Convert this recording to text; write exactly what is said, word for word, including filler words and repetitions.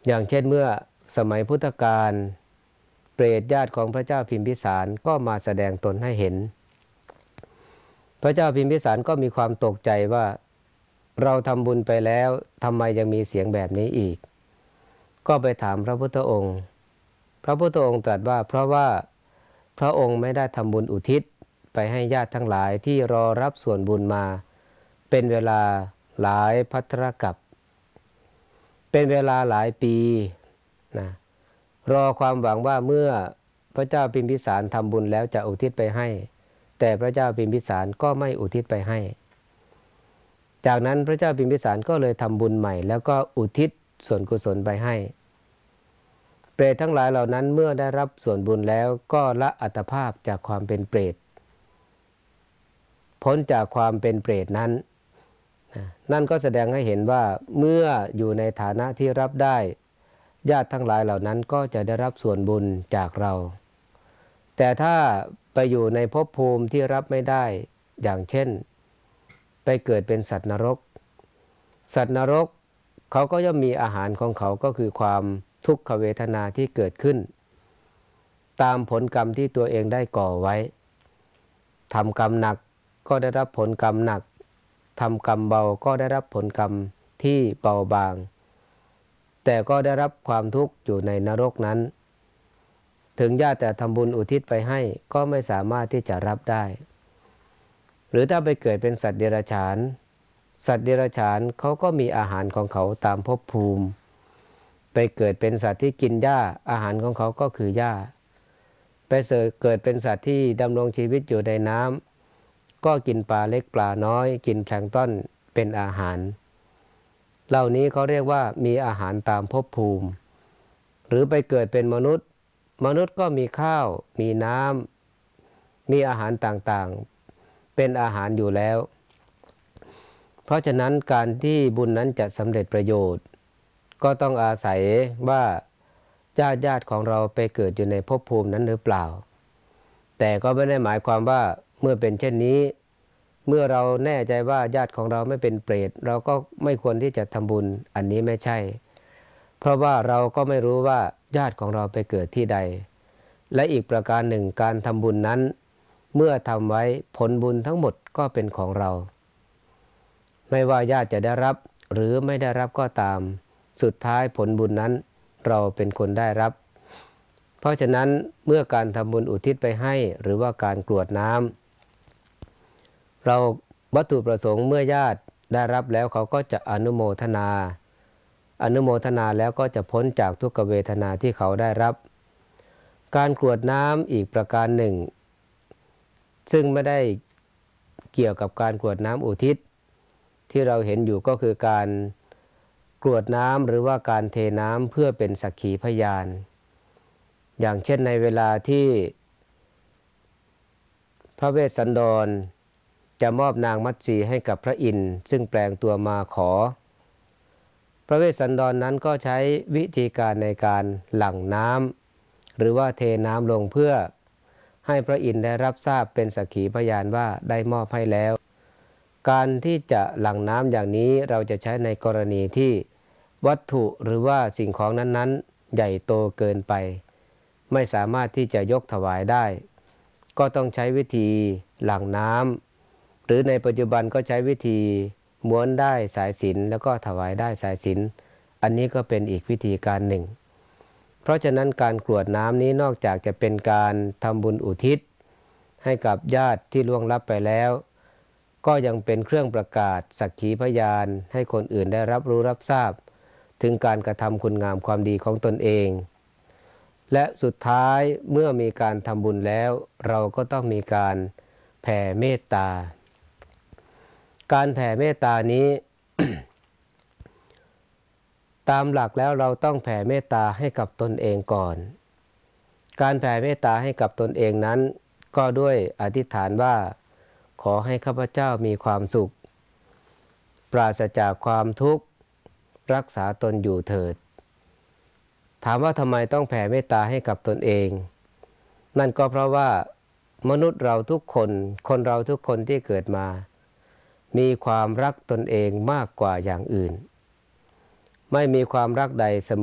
อย่างเช่นเมื่อสมัยพุทธกาลเปรตญาติของพระเจ้าพิมพิสารก็มาแสดงตนให้เห็นพระเจ้าพิมพิสารก็มีความตกใจว่าเราทำบุญไปแล้วทำไมยังมีเสียงแบบนี้อีกก็ไปถามพระพุทธองค์พระพุทธองค์ตรัสว่าเพราะว่าพระองค์ไม่ได้ทำบุญอุทิศไปให้ญาติทั้งหลายที่รอรับส่วนบุญมาเป็นเวลาหลายภัทรกัปเป็นเวลาหลายปีนะรอความหวังว่าเมื่อพระเจ้าพิมพิสารทำบุญแล้วจะอุทิศไปให้แต่พระเจ้าพิมพิสารก็ไม่อุทิศไปให้จากนั้นพระเจ้าพิมพิสารก็เลยทำบุญใหม่แล้วก็อุทิศส่วนกุศลไปให้เปรตทั้งหลายเหล่านั้นเมื่อได้รับส่วนบุญแล้วก็ละอัตภาพจากความเป็นเปรตพ้นจากความเป็นเปรตนั้นนั่นก็แสดงให้เห็นว่าเมื่ออยู่ในฐานะที่รับได้ญาติทั้งหลายเหล่านั้นก็จะได้รับส่วนบุญจากเราแต่ถ้าไปอยู่ในภพภูมิที่รับไม่ได้อย่างเช่นไปเกิดเป็นสัตว์นรกสัตว์นรกเขาก็ย่อมมีอาหารของเขาก็คือความทุกขเวทนาที่เกิดขึ้นตามผลกรรมที่ตัวเองได้ก่อไว้ทำกรรมหนักก็ได้รับผลกรรมหนักทำกรรมเบาก็ได้รับผลกรรมที่เบาบางแต่ก็ได้รับความทุกข์อยู่ในนรกนั้นถึงญาติแต่ทำบุญอุทิศไปให้ก็ไม่สามารถที่จะรับได้หรือถ้าไปเกิดเป็นสัตว์เดรัจฉานสัตว์เดรัจฉานเขาก็มีอาหารของเขาตามภพภูมิไปเกิดเป็นสัตว์ที่กินหญ้าอาหารของเขาก็คือหญ้าไปเกิดเป็นสัตว์ที่ดำรงชีวิตอยู่ในน้ำก็กินปลาเล็กปลาน้อยกินแพลงก์ต้นเป็นอาหารเหล่านี้เขาเรียกว่ามีอาหารตามภพภูมิหรือไปเกิดเป็นมนุษย์มนุษย์ก็มีข้าวมีน้ำมีอาหารต่างๆเป็นอาหารอยู่แล้วเพราะฉะนั้นการที่บุญนั้นจะสำเร็จประโยชน์ก็ต้องอาศัยว่าญาติญาติของเราไปเกิดอยู่ในภพภูมินั้นหรือเปล่าแต่ก็ไม่ได้หมายความว่าเมื่อเป็นเช่นนี้เมื่อเราแน่ใจว่าญาติของเราไม่เป็นเปรตเราก็ไม่ควรที่จะทำบุญอันนี้ไม่ใช่เพราะว่าเราก็ไม่รู้ว่าญาติของเราไปเกิดที่ใดและอีกประการหนึ่งการทำบุญนั้นเมื่อทำไว้ผลบุญทั้งหมดก็เป็นของเราไม่ว่าญาติจะได้รับหรือไม่ได้รับก็ตามสุดท้ายผลบุญนั้นเราเป็นคนได้รับเพราะฉะนั้นเมื่อการทำบุญอุทิศไปให้หรือว่าการกรวดน้ำเราวัตถุประสงค์เมื่อญาติได้รับแล้วเขาก็จะอนุโมทนาอนุโมทนาแล้วก็จะพ้นจากทุกขเวทนาที่เขาได้รับการกรวดน้ำอีกประการหนึ่งซึ่งไม่ได้เกี่ยวกับการกรวดน้ำอุทิศที่เราเห็นอยู่ก็คือการกรวดน้ำหรือว่าการเทน้ำเพื่อเป็นสักขีพยานอย่างเช่นในเวลาที่พระเวสสันดรจะมอบนางมัตสีให้กับพระอินทร์ซึ่งแปลงตัวมาขอพระเวสสันดร น, นั้นก็ใช้วิธีการในการหลั่งน้ำหรือว่าเทน้ำลงเพื่อให้พระอินทร์ได้รับทราบเป็นสักขีพยานว่าได้มอบให้แล้วการที่จะหลั่งน้ำอย่างนี้เราจะใช้ในกรณีที่วัตถุหรือว่าสิ่งของนั้นๆใหญ่โตเกินไปไม่สามารถที่จะยกถวายได้ก็ต้องใช้วิธีหลั่งน้ำหรือในปัจจุบันก็ใช้วิธีม้วนได้สายสิญจน์แล้วก็ถวายได้สายสิญจน์อันนี้ก็เป็นอีกวิธีการหนึ่งเพราะฉะนั้นการกรวดน้ำนี้นอกจากจะเป็นการทำบุญอุทิศให้กับญาติที่ล่วงลับไปแล้วก็ยังเป็นเครื่องประกาศสักขีพยานให้คนอื่นได้รับรู้รับทราบถึงการกระทำคุณงามความดีของตนเองและสุดท้ายเมื่อมีการทำบุญแล้วเราก็ต้องมีการแผ่เมตตาการแผ่เมตตานี้ ตามหลักแล้วเราต้องแผ่เมตตาให้กับตนเองก่อนการแผ่เมตตาให้กับตนเองนั้นก็ด้วยอธิษฐานว่าขอให้ข้าพเจ้ามีความสุขปราศจากความทุกข์รักษาตนอยู่เถิดถามว่าทำไมต้องแผ่เมตตาให้กับตนเองนั่นก็เพราะว่ามนุษย์เราทุกคนคนเราทุกคนที่เกิดมามีความรักตนเองมากกว่าอย่างอื่นไม่มีความรักใดเสมอ